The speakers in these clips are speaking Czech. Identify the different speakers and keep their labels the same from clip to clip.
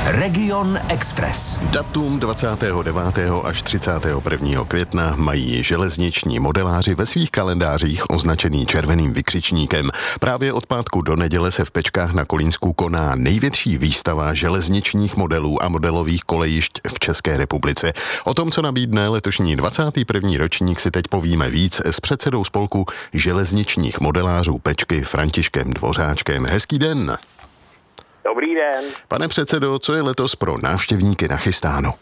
Speaker 1: Region Express.
Speaker 2: Datum 29. až 31. května mají železniční modeláři ve svých kalendářích označený červeným vykřičníkem. Právě od pátku do neděle se v Pečkách na Kolínsku koná největší výstava železničních modelů a modelových kolejišť v České republice. O tom, co nabídne letošní 21. ročník, si teď povíme víc s předsedou spolku železničních modelářů Pečky Františkem Dvořáčkem. Hezký den.
Speaker 3: Dobrý den.
Speaker 2: Pane předsedo, co je letos pro návštěvníky nachystáno?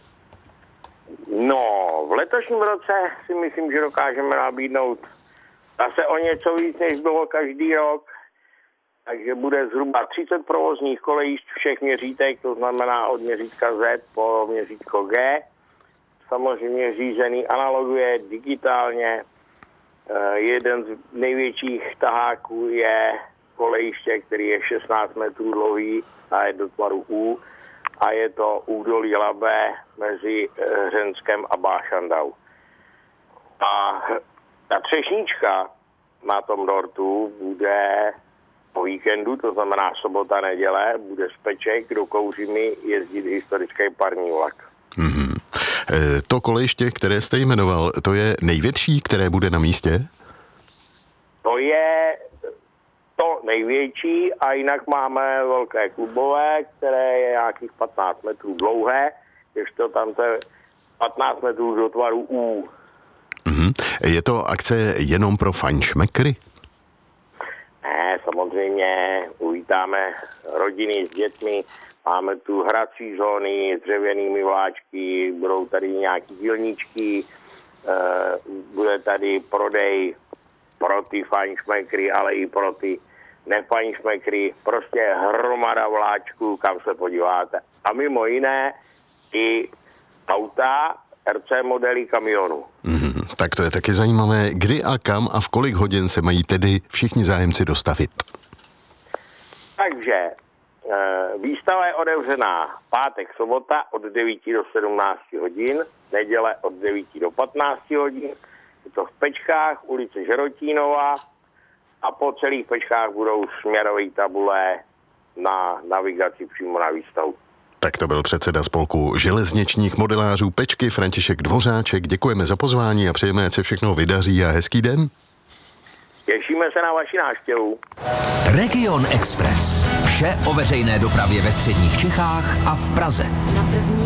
Speaker 3: No, v letošním roce si myslím, že dokážeme nabídnout zase o něco víc, než bylo každý rok. Takže bude zhruba 30 provozních kolejišť všech měřítek, to znamená od měřítka Z po měřítko G. Samozřejmě řízený analogie, digitálně. Jeden z největších taháků je kolejiště, který je 16 metrů dlouhý a je do tvaru U. A je to údolí Labe mezi Hřenskem a Bášandou. A ta třešnička na tom dortu bude po víkendu, to znamená sobota, neděle, bude z Peček do Kouřimy jezdit historický parní vlak.
Speaker 2: Mm-hmm. To kolejiště, které jste jmenoval, to je největší, které bude na místě?
Speaker 3: To je to největší a jinak máme velké klubové, které je nějakých 15 metrů dlouhé, ještě tam to je 15 metrů do tvaru U.
Speaker 2: Mm-hmm. Je to akce jenom pro fajnšmekry?
Speaker 3: Ne, samozřejmě uvítáme rodiny s dětmi, máme tu hrací zóny s dřevěnými vláčky, budou tady nějaký dílničky, bude tady prodej pro ty fajnšmekry, ale i pro ty nefajnšmekry, prostě hromada vláčků, kam se podíváte. A mimo jiné i auta, RC modely kamionů.
Speaker 2: Tak to je taky zajímavé. Kdy a kam a v kolik hodin se mají tedy všichni zájemci dostavit?
Speaker 3: Takže výstava je otevřená pátek, sobota od 9 do 17 hodin, neděle od 9 do 15 hodin. Je to v Pečkách, ulice Žerotínova a po celých Pečkách budou směrové tabule na navigaci přímo na výstavu.
Speaker 2: Tak to byl předseda spolku železničních modelářů Pečky František Dvořáček. Děkujeme za pozvání a přejeme, ať se všechno vydaří a hezký den.
Speaker 3: Těšíme se na vaši návštěvu.
Speaker 1: Region Express. Vše o veřejné dopravě ve středních Čechách a v Praze.